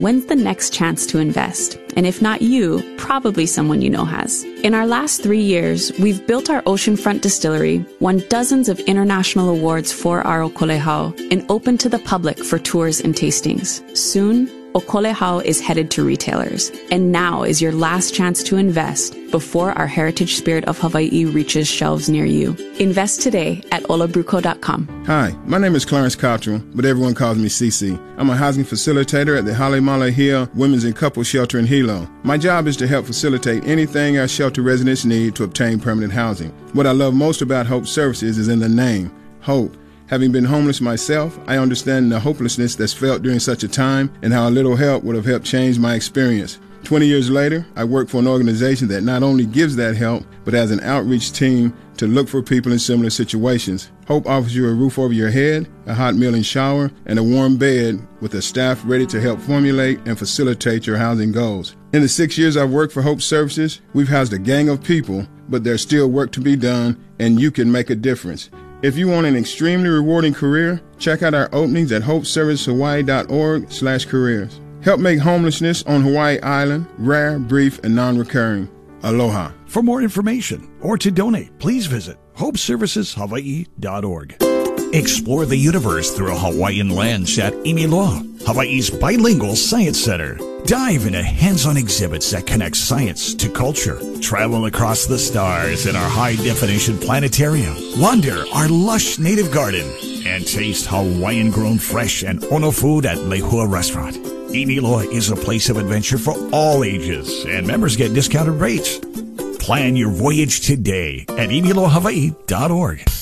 When's the next chance to invest? And if not you, probably someone you know has. In our last 3 years, we've built our oceanfront distillery, won dozens of international awards for our Okolehau, and opened to the public for tours and tastings. Soon, Okolehau is headed to retailers. And now is your last chance to invest before our Heritage Spirit of Hawaii reaches shelves near you. Invest today at olabruco.com. Hi, my name is Clarence Cottrell, but everyone calls me CC. I'm a housing facilitator at the Halemala Hill Women's and Couple Shelter in Hilo. My job is to help facilitate anything our shelter residents need to obtain permanent housing. What I love most about Hope Services is in the name, Hope. Having been homeless myself, I understand the hopelessness that's felt during such a time and how a little help would have helped change my experience. 20 years later, I work for an organization that not only gives that help, but has an outreach team to look for people in similar situations. Hope offers you a roof over your head, a hot meal and shower, and a warm bed with a staff ready to help formulate and facilitate your housing goals. In the 6 years I've worked for Hope Services, we've housed a gang of people, but there's still work to be done, and you can make a difference. If you want an extremely rewarding career, check out our openings at hopeservicehawaii.org/careers. Help make homelessness on Hawaii Island rare, brief, and non-recurring. Aloha. For more information or to donate, please visit hopeserviceshawaii.org. Explore the universe through a Hawaiian lens at Imiloa, Hawaii's bilingual science center. Dive into hands-on exhibits that connect science to culture. Travel across the stars in our high-definition planetarium. Wander our lush native garden. And taste Hawaiian-grown fresh and ono food at Lehua Restaurant. Imiloa is a place of adventure for all ages, and members get discounted rates. Plan your voyage today at imiloahawaii.org.